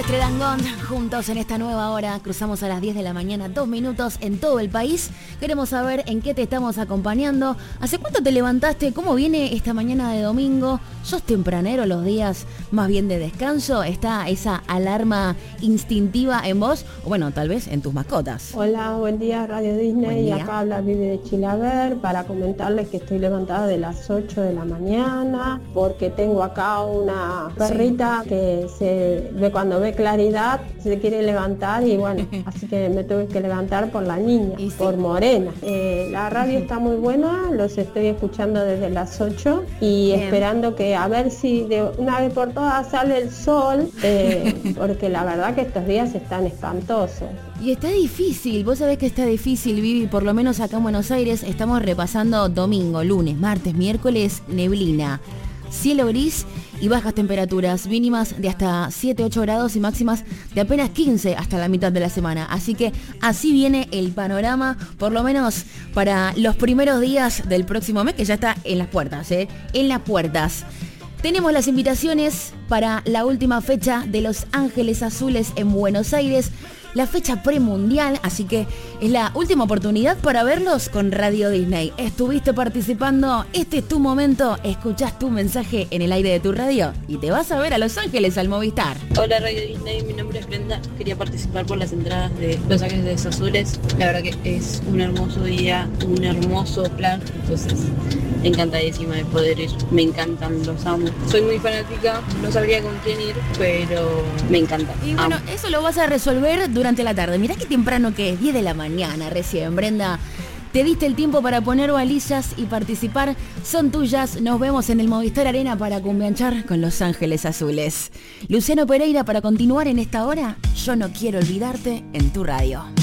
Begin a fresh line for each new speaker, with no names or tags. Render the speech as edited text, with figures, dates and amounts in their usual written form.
Silvestre Dangond, juntos en esta nueva hora, cruzamos a las 10 de la mañana, 2 minutos en todo el país. Queremos saber en qué te estamos acompañando. ¿Hace cuánto te levantaste? ¿Cómo viene esta mañana de domingo? ¿Sos tempranero los días más bien de descanso? ¿Está esa alarma instintiva en vos? O bueno, tal vez en tus mascotas.
Hola, buen día Radio Disney. Acá habla Vivi de Chilaver para comentarles que estoy levantada de las 8 de la mañana porque tengo acá una perrita que cuando ve claridad se quiere levantar y bueno, así que me tuve que levantar por la niña, por Morena. La radio está muy buena, los estoy escuchando desde las 8 y esperando que a ver si de una vez por todas sale el sol, porque la verdad que estos días están espantosos.
Y está difícil, vos sabés que está difícil, Vivi, por lo menos acá en Buenos Aires estamos repasando domingo, lunes, martes, miércoles, neblina, cielo gris y bajas temperaturas, mínimas de hasta 7-8 grados y máximas de apenas 15 hasta la mitad de la semana. Así que así viene el panorama, por lo menos para los primeros días del próximo mes, que ya está en las puertas, en las puertas. Tenemos las invitaciones para la última fecha de Los Ángeles Azules en Buenos Aires, la fecha premundial, así que es la última oportunidad para verlos con Radio Disney. ¿Estuviste participando? Este es tu momento, escuchás tu mensaje en el aire de tu radio y te vas a ver a Los Ángeles al Movistar.
Hola Radio Disney, mi nombre es Brenda, quería participar por las entradas de Los Ángeles Azules. La verdad que es un hermoso día, un hermoso plan, entonces encantadísima de poder ir, me encantan, los amo. Soy muy fanática, no sabría con quién ir, pero me encanta.
Y bueno, eso lo vas a resolver durante la tarde. Mirá qué temprano que es, 10 de la mañana recién, Brenda. Te diste el tiempo para poner balizas y participar, son tuyas. Nos vemos en el Movistar Arena para cumbianchar con Los Ángeles Azules. Luciano Pereira para continuar en esta hora, Yo no quiero olvidarte en tu radio.